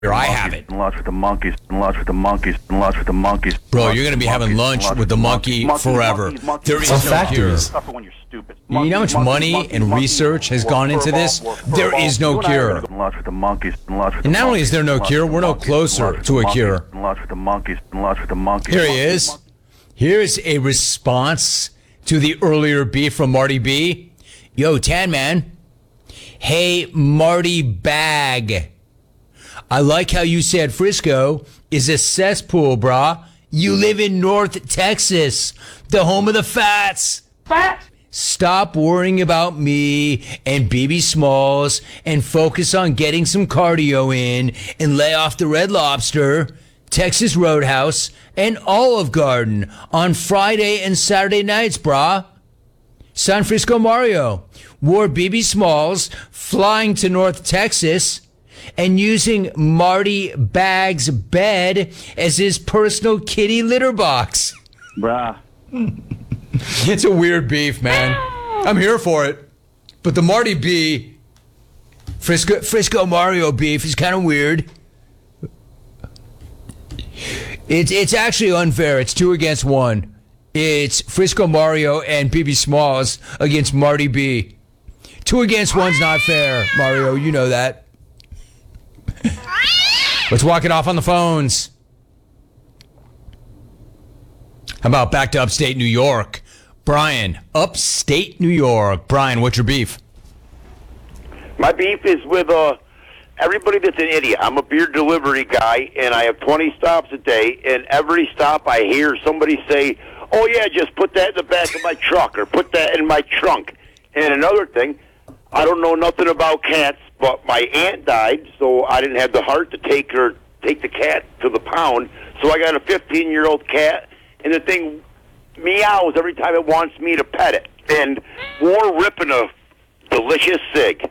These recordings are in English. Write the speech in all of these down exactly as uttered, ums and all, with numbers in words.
I have it. Lunch with the monkeys. Lunch with the monkeys. Lunch with the monkeys. Bro, you're going to be having lunch with the monkey forever. There is no cure. You know how much money and research has gone into this? There is no cure. And not only is there no cure, we're no closer to a cure. Here he is. Here's a response to the earlier beef from Marty B. Yo, Tan Man. Hey, Marty Bag. I like how you said Frisco is a cesspool, brah. You live in North Texas, the home of the fats. Fat? Stop worrying about me and B B Smalls and focus on getting some cardio in and lay off the Red Lobster, Texas Roadhouse, and Olive Garden on Friday and Saturday nights, brah. San Francisco Mario wore B B Smalls flying to North Texas and using Marty Bag's bed as his personal kitty litter box. Bruh. It's a weird beef, man. I'm here for it. But the Marty B, Frisco, Frisco Mario beef is kind of weird. It's, it's actually unfair. It's two against one. It's Frisco Mario and B B Smalls against Marty B. Two against one's not fair, Mario. You know that. Let's walk it off on the phones. How about back to upstate New York? Brian, upstate New York. Brian, what's your beef? My beef is with uh, everybody that's an idiot. I'm a beer delivery guy, and I have twenty stops a day, and every stop I hear somebody say, oh, yeah, just put that in the back of my truck or put that in my trunk. And another thing, I don't know nothing about cats, but my aunt died, so I didn't have the heart to take her, take the cat to the pound. So I got a fifteen-year-old cat, and the thing meows every time it wants me to pet it. And we're ripping a delicious cig.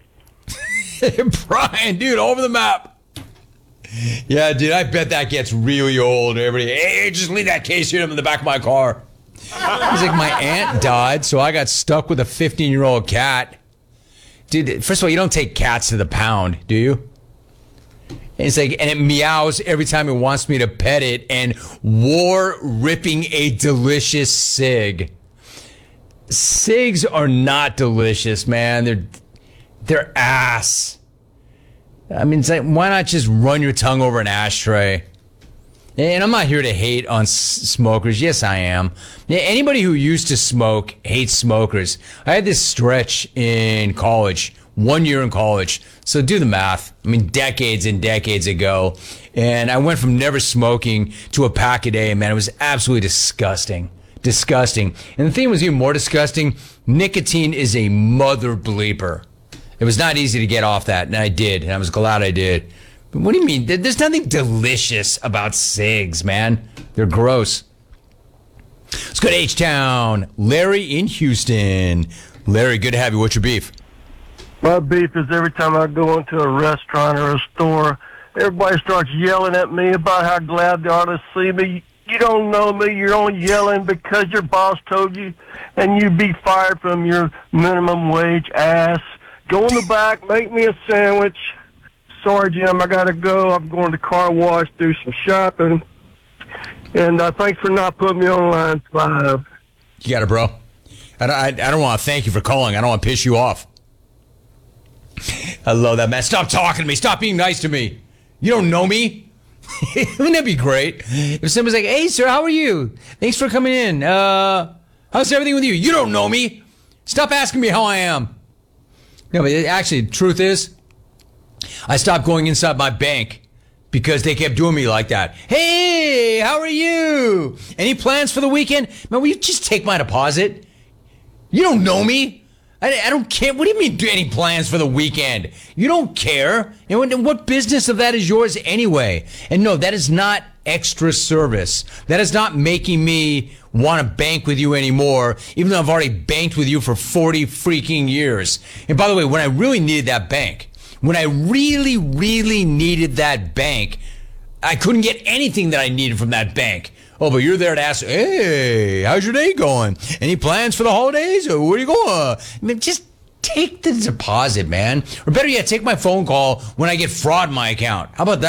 Brian, dude, over the map. Yeah, dude, I bet that gets really old. Everybody, hey, just leave that case here in the back of my car. He's like, my aunt died, so I got stuck with a fifteen-year-old cat. Dude, first of all, you don't take cats to the pound, do you? And it's like, and it meows every time it wants me to pet it, and war ripping a delicious cig. Cigs are not delicious, man. They're they're ass. I mean, it's like, why not just run your tongue over an ashtray? And I'm not here to hate on s- smokers. Yes, I am. Yeah, anybody who used to smoke hates smokers. I had this stretch in college, one year in college. So do the math. I mean, decades and decades ago. And I went from never smoking to a pack a day. Man, it was absolutely disgusting. Disgusting. And the thing was even more disgusting, nicotine is a mother bleeper. It was not easy to get off that, and I did, and I was glad I did. But what do you mean? There's nothing delicious about cigs, man. They're gross. Let's go to H-Town. Larry in Houston. Larry, good to have you. What's your beef? My beef is every time I go into a restaurant or a store, everybody starts yelling at me about how glad they are to see me. You don't know me. You're only yelling because your boss told you, and you'd be fired from your minimum wage ass. Go in the back, make me a sandwich. Sorry, Jim, I got to go. I'm going to car wash, do some shopping. And uh, thanks for not putting me on line five. You got it, bro. I don't, I, I don't want to thank you for calling. I don't want to piss you off. I love that, man. Stop talking to me. Stop being nice to me. You don't know me. Wouldn't that be great? If somebody's like, hey, sir, how are you? Thanks for coming in. Uh, how's everything with you? You don't know me. Stop asking me how I am. No, but actually, the truth is, I stopped going inside my bank because they kept doing me like that. Hey, how are you? Any plans for the weekend? Man, will you just take my deposit? You don't know me. I, I don't care. What do you mean, do any plans for the weekend? You don't care. And what, what business of that is yours anyway? And no, that is not extra service. That is not making me want to bank with you anymore, even though I've already banked with you for forty freaking years. And by the way, when I really needed that bank, when I really, really needed that bank, I couldn't get anything that I needed from that bank. Oh, but you're there to ask, hey, how's your day going? Any plans for the holidays? Or where are you going? I mean, just take the deposit, man. Or better yet, take my phone call when I get fraud in my account. How about that?